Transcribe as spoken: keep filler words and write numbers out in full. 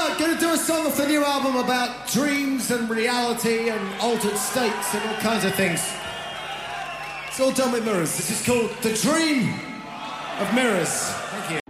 uh, going to do a song off the new album about dreams and reality and altered states and all kinds of things. It's all done with mirrors. This is called The Dream of Mirrors. Thank you.